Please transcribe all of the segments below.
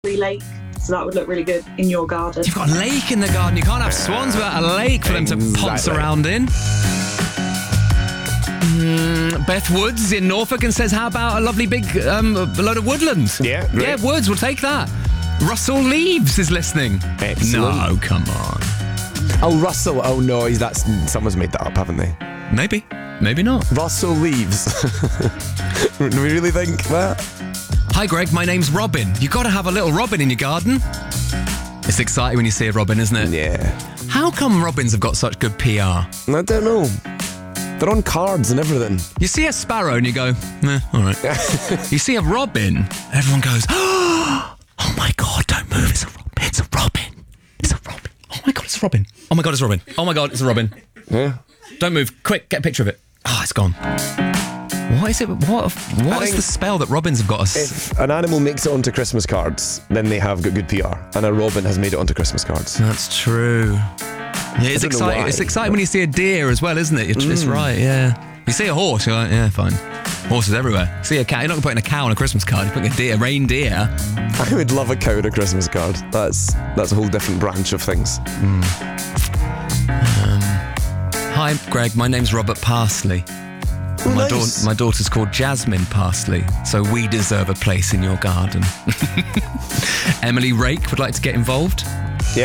lake, so that would look really good in your garden. You've got a lake in the garden. You can't have swans without a lake for them to ponce around in. Beth Woods in Norfolk and says, how about a lovely big load of woodland? Yeah, great. Yeah, Woods, we'll take that. Russell Leaves is listening. Excellent. No, come on. Oh, Russell. Oh, no, someone's made that up, haven't they? Maybe. Maybe not. Russell Leaves. Do we really think that? Hi, Greg. My name's Robin. You got to have a little robin in your garden. It's exciting when you see a robin, isn't it? Yeah. How come robins have got such good PR? I don't know. They're on cards and everything. You see a sparrow and you go, all right. You see a robin, everyone goes, oh my God, don't move. It's a robin. It's a robin. It's a robin. Oh my God, it's a robin. Oh my God, it's a robin. Oh my God, it's a robin. Yeah. Don't move. Quick, get a picture of it. Oh, it's gone. What is it? What is the spell that robins have got? If an animal makes it onto Christmas cards, then they have got good PR. And a robin has made it onto Christmas cards. That's true. Yeah, it's exciting. It's exciting when you see a deer as well, isn't it? It's right, yeah. You see a horse, you're like, yeah, fine. Horses everywhere. See a cow, you're not putting a cow on a Christmas card. You're putting a deer, reindeer. I would love a cow on a Christmas card. That's a whole different branch of things. Hi, Greg. My name's Robert Parsley. Oh, nice. My daughter's called Jasmine Parsley, so we deserve a place in your garden. Emily Rake would like to get involved. Yeah.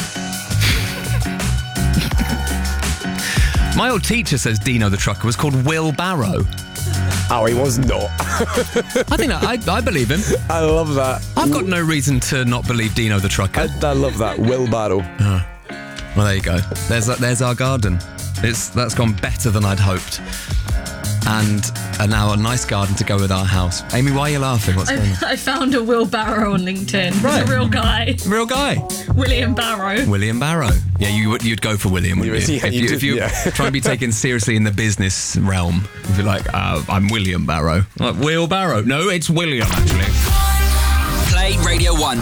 My old teacher says Dino the Trucker was called Will Barrow. Oh, he was not. I think I believe him. I love that. I've got no reason to not believe Dino the Trucker. I love that. Wheelbarrow. Well, there you go. There's our garden. That's gone better than I'd hoped. And now a nice garden to go with our house. Amy, why are you laughing? What's going on? I found a Will Barrow on LinkedIn. Right. He's a real guy. Real guy. William Barrow. William Barrow. Yeah, you'd go for William, wouldn't you? Yeah, if you try and be taken seriously in the business realm, if you're like, I'm William Barrow. Like, Will Barrow. No, it's William, actually. Play Radio 1.